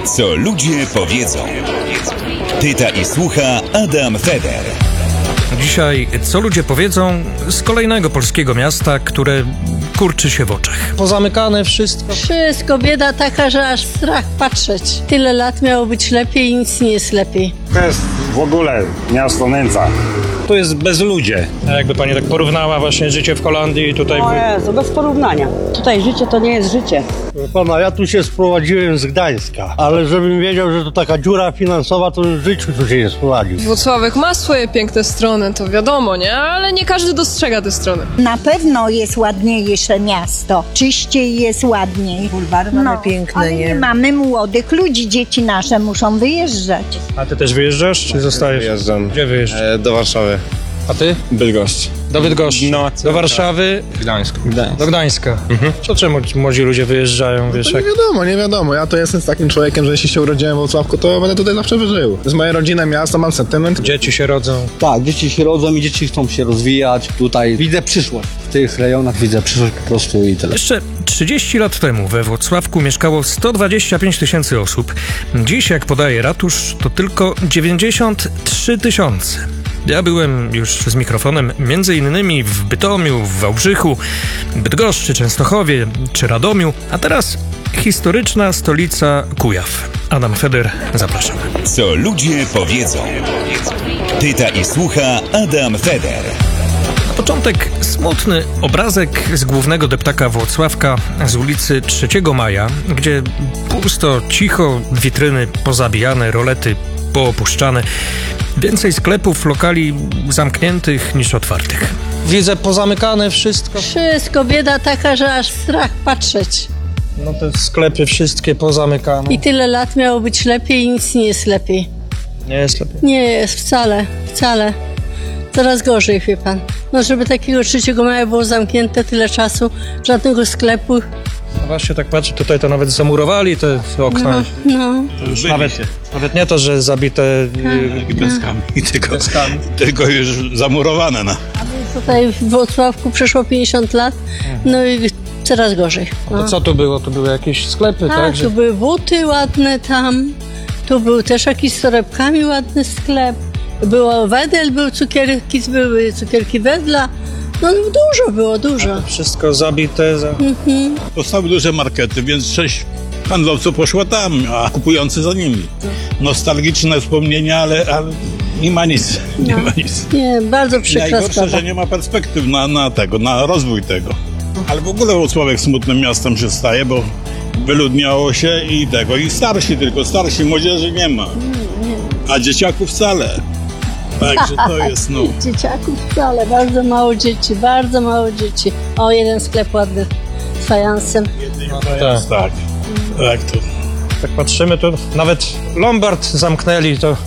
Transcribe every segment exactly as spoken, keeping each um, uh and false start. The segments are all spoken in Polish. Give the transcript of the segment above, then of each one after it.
Co ludzie powiedzą. Pyta i słucha Adam Feder. Dzisiaj, co ludzie powiedzą z kolejnego polskiego miasta, które kurczy się w oczach. Pozamykane wszystko. Wszystko, bieda taka, że aż strach patrzeć. Tyle lat miało być lepiej i nic nie jest lepiej. To jest w ogóle miasto nędza. To jest bezludzie. A jakby pani tak porównała właśnie życie w Holandii i tutaj... O Jezu, bez porównania. Tutaj życie to nie jest życie. Pana, ja tu się sprowadziłem z Gdańska, ale żebym wiedział, że to taka dziura finansowa, to w życiu tu się nie sprowadził. Włocławek ma swoje piękne strony, to wiadomo, nie? Ale nie każdy dostrzega te strony. Na pewno jest ładniejsze miasto. Czyściej jest ładniej. Bulwary mamy No, piękne, ale nie? nie mamy młodych ludzi, dzieci nasze muszą wyjeżdżać. A ty też wyjeżdżasz, czy zostajesz? Wyjeżdżam. Gdzie wyjeżdżasz? E, do Warszawy. A ty? Bydgoszcz. Do Bydgoszczy. No, do Warszawy. Gdańsk. Do Gdańska. Mhm. To czemu młodzi ludzie wyjeżdżają, wiesz? To nie wiadomo, nie wiadomo. Ja to jestem z takim człowiekiem, że jeśli się urodziłem w Włocławku, to będę tutaj zawsze wyżył. To jest moje rodzinne miasto, mam sentyment. Dzieci się rodzą. Tak, dzieci się rodzą i dzieci chcą się rozwijać. Tutaj widzę przyszłość. W tych rejonach widzę przyszłość po prostu i tyle. Jeszcze trzydzieści lat temu we Włocławku mieszkało sto dwadzieścia pięć tysięcy osób. Dziś, jak podaje ratusz, to tylko dziewięćdziesiąt trzy tysiące. Ja byłem już z mikrofonem między innymi w Bytomiu, w Wałbrzychu, Bydgoszczy, Częstochowie czy Radomiu, a teraz historyczna stolica Kujaw. Adam Feder, zapraszamy. Co ludzie powiedzą. Pyta i słucha Adam Feder. Na początek smutny obrazek z głównego deptaka Włocławka z ulicy trzeciego maja, gdzie pusto, cicho, witryny pozabijane, rolety poopuszczane. Więcej sklepów, lokali zamkniętych niż otwartych. Widzę pozamykane wszystko. Wszystko, bieda taka, że aż strach patrzeć. No te sklepy wszystkie pozamykane. I tyle lat miało być lepiej i nic nie jest lepiej. Nie jest lepiej. Nie jest wcale, wcale. Coraz gorzej, wie pan. No żeby takiego trzeciego maja było zamknięte tyle czasu, żadnego sklepu. No właśnie tak patrzę, tutaj to nawet zamurowali te okna. No, no. To już nawet, nawet nie to, że zabite I deskami. Tylko, deskami. tylko już zamurowane. No. Tutaj w Włocławku przeszło pięćdziesiąt lat, no i coraz gorzej. No. To co tu było? To były jakieś sklepy, tak? Tak, Że... tu były buty ładne tam, tu był też jakiś z torebkami ładny sklep, było Wedel, był cukierki, były cukierki Wedla, no dużo było, dużo. Wszystko zabite. Za... Mhm. Powstały duże markety, więc sześć handlowców poszło tam, a kupujący za nimi. Nostalgiczne wspomnienia, ale, ale nie ma nic. Nie No. ma nic. Nie, bardzo przykra Najgorsze, sprawa. że nie ma perspektyw na, na tego, na rozwój tego. Ale w ogóle Włocławek smutnym miastem się staje, bo wyludniało się i tego, i starsi tylko, starsi, młodzieży nie ma. A dzieciaków wcale. Także to jest, no. Dzieciaków wcale, bardzo mało dzieci, bardzo mało dzieci. O, jeden sklep ładny z fajansem. No, Tak, tak. Tak, to. Tak patrzymy, to nawet Lombard zamknęli, to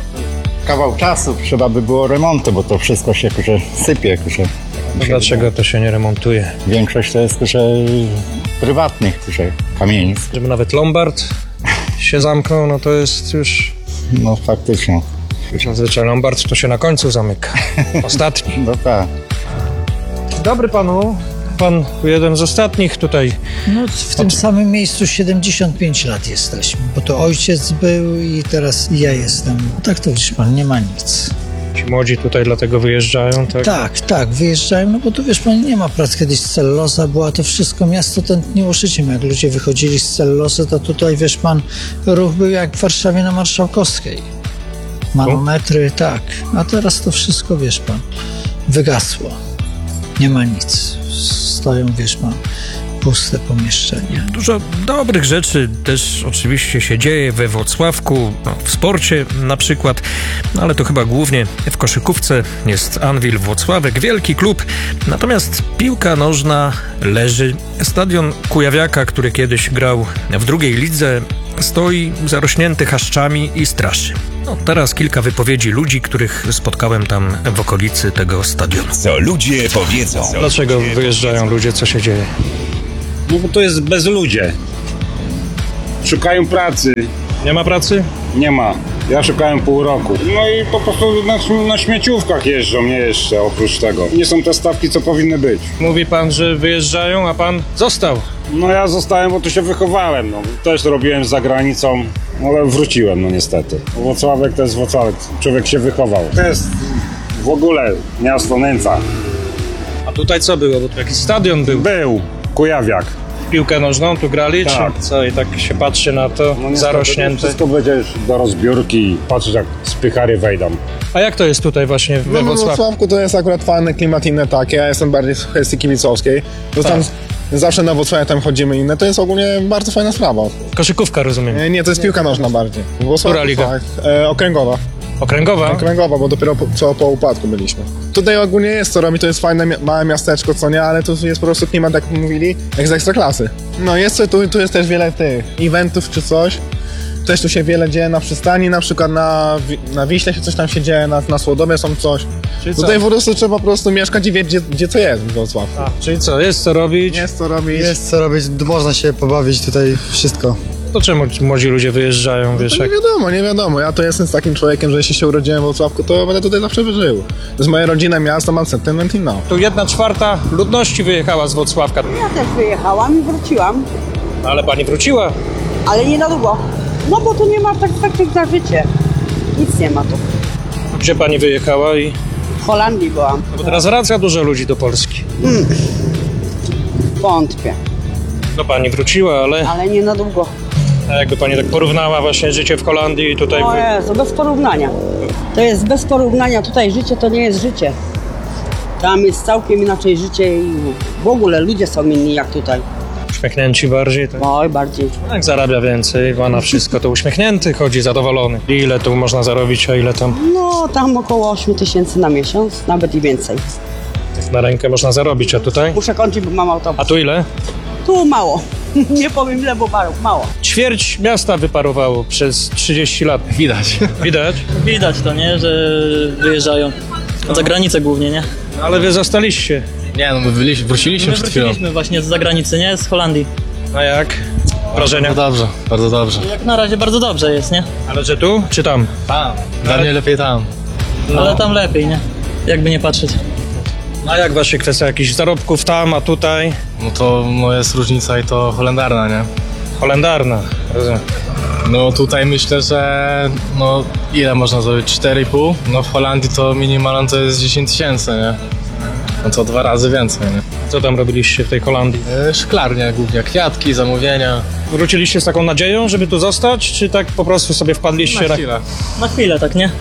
Kawał czasu trzeba by było remontu, bo to wszystko się kurze, sypie. Kurze. dlaczego to się nie remontuje? Większość to jest kurze, prywatnych kurze, kamienic. Żeby nawet Lombard się zamknął, no to jest już... No faktycznie. Zazwyczaj Lombard to się na końcu zamyka. Ostatni. No tak. Dobry panu. Pan jeden z ostatnich tutaj. No w tym samym miejscu siedemdziesiąt pięć lat jesteśmy, bo to ojciec był i teraz ja jestem. Tak to wiesz pan, nie ma nic. Ci młodzi tutaj dlatego wyjeżdżają, tak? Tak, tak, wyjeżdżają, no bo tu wiesz pan, nie ma prac. Kiedyś celluloza była, to wszystko miasto tętniło życiem. Jak ludzie wychodzili z cellulozy, to tutaj wiesz pan, ruch był jak w Warszawie na Marszałkowskiej. Manometry, tak. A teraz to wszystko, wiesz pan, wygasło. Nie ma nic. Stoją, wiesz pan, puste pomieszczenia. Dużo dobrych rzeczy też oczywiście się dzieje we Włocławku, no, w sporcie na przykład, no, ale to chyba głównie w koszykówce. Jest Anwil Włocławek, wielki klub, natomiast piłka nożna leży. Stadion Kujawiaka, który kiedyś grał w drugiej lidze, stoi zarośnięty chaszczami i straszy. No, teraz kilka wypowiedzi ludzi, których spotkałem tam w okolicy tego stadionu. Co ludzie powiedzą. Dlaczego wyjeżdżają ludzie? Co się dzieje? No bo to jest bezludzie. Szukają pracy. Nie ma pracy? Nie ma. Ja szukałem pół roku. No i po prostu na, na śmieciówkach jeżdżą, nie jeszcze oprócz tego. Nie są te stawki, co powinny być. Mówi pan, że wyjeżdżają, a pan został. No ja zostałem, bo tu się wychowałem. No. Też robiłem za granicą, ale wróciłem, no niestety. Włocławek to jest Włocławek. Człowiek się wychował. To jest w ogóle miasto nędza. A tutaj co było? Bo tu jakiś stadion był. Był. Kujawiak. Piłkę nożną tu grali, Tak. czy co? I tak się patrzy na to, No zarośnięte. Wszystko będziesz do rozbiórki i patrzysz, jak spychary wejdą. A jak to jest tutaj właśnie we No, no w Wrocławiu? Wrocławku to jest akurat fajny klimat inny takie, ja jestem bardziej z kwestii kibicowskiej. To tam zawsze na Wrocławiu tam chodzimy inne, to jest ogólnie bardzo fajna sprawa. Koszykówka, rozumiem. E, Nie, to jest piłka nożna bardziej. W Wrocławiu, Która liga? Tak, e, okręgowa. Okręgowa? Okręgowa, bo dopiero po, co po upadku byliśmy. Tutaj ogólnie jest co robi, to jest fajne mi- małe miasteczko, co nie, ale tu jest po prostu klimat, jak mówili, jak z ekstraklasy. No jest tu, tu jest też wiele tych eventów czy coś. Też tu się wiele dzieje na przystani, na przykład na, Wi- na Wiśle się coś tam się dzieje, na, na Słodowie są coś. Czyli co? Tutaj po prostu trzeba po prostu mieszkać i wiedzieć, gdzie, gdzie co jest w Wrocławiu. A, czyli co, jest co robić? Jest co robić. Jest co robić, można się pobawić tutaj wszystko. To czemu ci młodzi ludzie wyjeżdżają, wiesz, To jak... nie wiadomo, nie wiadomo. Ja to jestem z takim człowiekiem, że jeśli się urodziłem w Wrocławku, to będę tutaj zawsze żył. To jest moja rodzina, miasto, mam sentyment i no. Tu jedna czwarta ludności wyjechała z Wrocławka. Ja też wyjechałam i wróciłam, Ale pani wróciła. ale nie na długo. No bo tu nie ma perspektyw na życie. Nic nie ma tu. Gdzie pani wyjechała i... W Holandii byłam. Bo teraz wraca dużo ludzi do Polski. Mm. Wątpię, No pani wróciła, ale... ale nie na długo. A jakby pani tak porównała właśnie życie w Holandii i tutaj... O Jezu, bez porównania. To jest bez porównania. Tutaj życie to nie jest życie. Tam jest całkiem inaczej życie i w ogóle ludzie są inni jak tutaj. Uśmiechnięci bardziej, tak? Oj, bardziej. Jak zarabia więcej, ma na wszystko, to uśmiechnięty, chodzi zadowolony. Ile tu można zarobić, a ile tam No, tam około osiem tysięcy na miesiąc, nawet i więcej. na rękę można zarobić, a tutaj? Muszę kończyć, bo mam autobus. A tu ile? Tu mało. Nie powiem ile, bo mało. Ćwierć miasta wyparowało przez trzydzieści lat. Widać. Widać? Widać to, nie? Że wyjeżdżają. Za granicę głównie, nie? Ale wy zostaliście. Nie, no my byliśmy, wróciliśmy My przed chwilą. wróciliśmy właśnie z zagranicy, nie? Z Holandii. A jak? Wrażenia? Bardzo dobrze, bardzo dobrze. Jak na razie bardzo dobrze jest, nie? Ale że tu, czy tam? Tam. Dla mnie lepiej tam. No. Ale tam lepiej, nie? Jakby nie patrzeć. A jak właśnie kwestia jakichś zarobków tam, a tutaj? No to no jest różnica i to holendarna, nie? Holendarna, rozumiem. No tutaj myślę, że no ile można zrobić? cztery i pół? No w Holandii to minimalnie to jest dziesięć tysięcy, nie? No to dwa razy więcej, nie? Co tam robiliście w tej Holandii? E, szklarnia głównie, kwiatki, zamówienia. Wróciliście z taką nadzieją, żeby tu zostać, czy tak po prostu sobie wpadliście? Na chwilę. Na chwilę, tak, nie?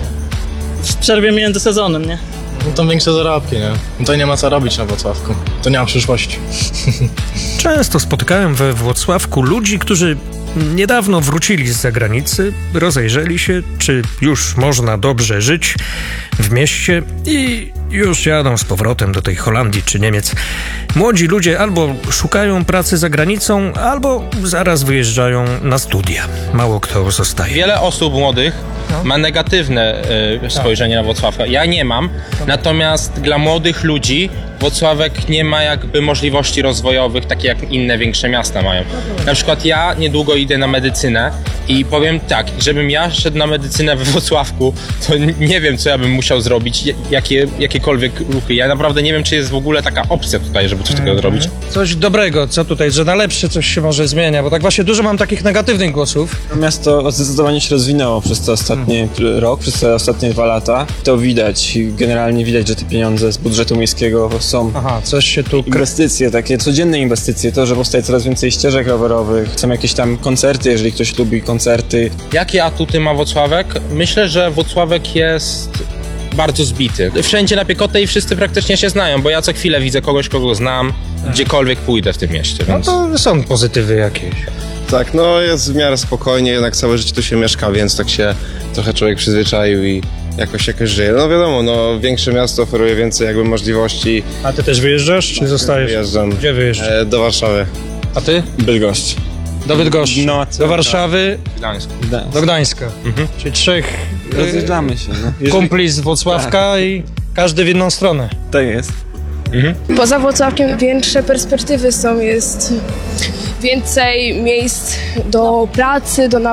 W przerwie między sezonem, nie? No to większe zarobki, nie? No to nie ma co robić na Wrocławku. To nie ma przyszłości. Często spotykałem we Włocławku ludzi, którzy niedawno wrócili z zagranicy, rozejrzeli się, czy już można dobrze żyć w mieście i już jadą z powrotem do tej Holandii czy Niemiec. Młodzi ludzie albo szukają pracy za granicą, albo zaraz wyjeżdżają na studia. Mało kto zostaje. Wiele osób młodych ma negatywne y, spojrzenie na Włocławka. Ja nie mam, natomiast dla młodych ludzi Włocławek nie ma jakby możliwości rozwojowych, takie jak inne większe miasta mają. Na przykład ja niedługo idę na medycynę i powiem tak, żebym ja szedł na medycynę we Włocławku, to nie wiem, co ja bym musiał zrobić, jakie, jakiekolwiek ruchy. Ja naprawdę nie wiem, czy jest w ogóle taka opcja tutaj, żeby coś takiego zrobić. Coś dobrego, co tutaj, że na lepsze coś się może zmienia, bo tak właśnie dużo mam takich negatywnych głosów. Miasto zdecydowanie się rozwinęło przez te ostatnie hmm. rok, przez te ostatnie dwa lata. To widać, generalnie widać, że te pieniądze z budżetu miejskiego są. Aha, coś się tu... Inwestycje, takie codzienne inwestycje, to, że powstaje coraz więcej ścieżek rowerowych, są jakieś tam koncerty, jeżeli ktoś lubi koncerty. Jakie atuty ma Włocławek? Myślę, że Włocławek jest bardzo zbity. Wszędzie na piechotę i wszyscy praktycznie się znają, bo ja co chwilę widzę kogoś, kogo znam, gdziekolwiek pójdę w tym mieście. Więc... No to są pozytywy jakieś. Tak, no jest w miarę spokojnie, jednak całe życie tu się mieszka, więc tak się trochę człowiek przyzwyczaił i jakoś jakoś żyje. No wiadomo, no większe miasto oferuje więcej jakby możliwości. A ty też wyjeżdżasz, czy zostajesz? Wyjeżdżam. Gdzie wyjeżdżasz? E, do Warszawy. A ty? Bydgoszcz. Do Bydgoszczy. No, do Warszawy. Gdańsk. Do Gdańska. Mhm. Czyli trzech rozjeżdżamy się. No. kumpli z Włocławka tak. I każdy w inną stronę. Tak jest. Mhm. Poza Włocławkiem większe perspektywy są, jest więcej miejsc do pracy, do nauki.